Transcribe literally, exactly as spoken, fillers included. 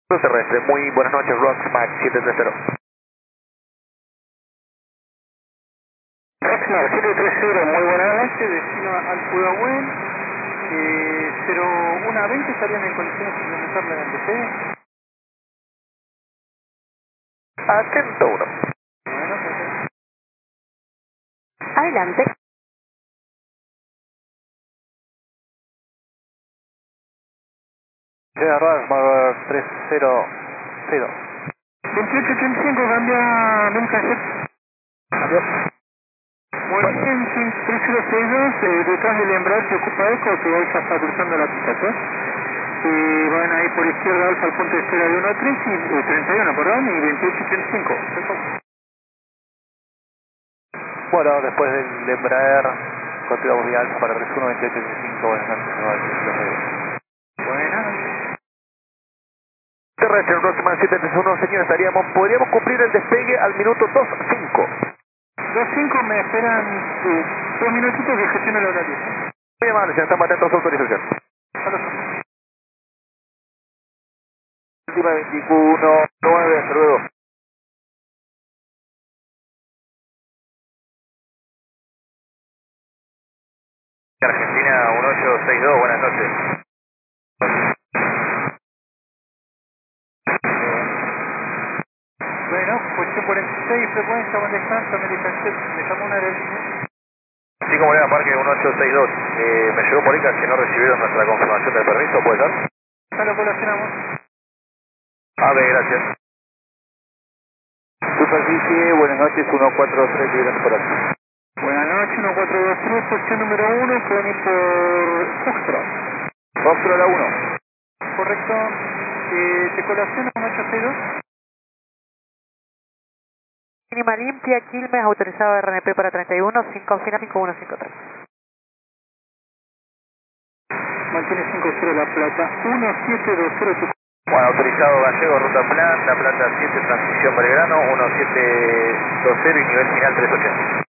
Terrestre, muy buenas noches, Rocksmart siete tres cero. Rocksmart siete tres cero, muy buenas noches, destino al Pudahuel, eh, cero uno veinte, estarían en condiciones de implementarla en el despegue. Atento uno. Bueno, perfecto. Adelante. Llega Rocksmart tres cero cero. veintiocho ochenta y cinco, cambia nunca set. Adiós. Bueno, en tres cero seis dos, eh, detrás del embrague se ocupa eco, que ahí ya está cruzando la pista, ¿sí? Y van a ir por izquierda alfa al punto de espera de uno tres y eh, treinta y uno, perdón, y veintiocho ochenta y cinco. Bueno, después del Embraer, continuamos vía alfa para tres uno, veintiocho ochenta y cinco, buenas noches. Buenas noches. Terrestre, Rockman siete tres uno, señor, estaríamos, podríamos cumplir el despegue al minuto dos cinco. dos cinco, me esperan eh, dos minutitos que gestiono el horario. Muy amable, señor, estamos atentos a su autorización. Última veintiuno nueve, hasta luego. Argentina uno ocho seis dos, buenas noches. Bueno, posición cuarenta y seis, frecuencia, buen descanso, American Jet, me llamó una aerolínea. Sí, como le va, Parque uno ocho seis dos. Eh, me llegó por I C A que no recibieron nuestra confirmación de permiso, ¿puede ser? Ya lo colacionamos. A ver, gracias. Superficie, buenas noches, uno cuatro tres, gracias por aquí. Buenas noches, uno cuatro dos tres, posición número uno, pueden ir por Foxtrot. Foxtrot la uno. Correcto. Eh, ¿Te colaciona uno ocho seis dos? Mínima limpia, Quilmes, autorizado R N P para treinta y uno, sin confina cinco uno cinco tres. Mantiene cinco cero La Plata, uno siete dos cero. Bueno, autorizado Gallego, ruta plan, La Plata siete, transición Belgrano, uno siete dos cero y nivel final tres ochenta.